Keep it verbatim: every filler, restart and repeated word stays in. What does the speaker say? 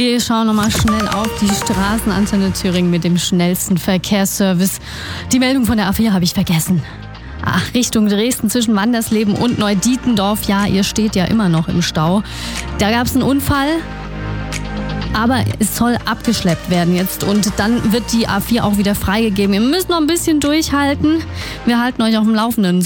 Wir schauen nochmal schnell auf die Straßenantenne Thüringen mit dem schnellsten Verkehrsservice. Die Meldung von der A vier habe ich vergessen. Ach, Richtung Dresden zwischen Wandersleben und Neudietendorf. Ja, ihr steht ja immer noch im Stau. Da gab es einen Unfall, aber es soll abgeschleppt werden jetzt. Und dann wird die A vier auch wieder freigegeben. Ihr müsst noch ein bisschen durchhalten. Wir halten euch auf dem Laufenden.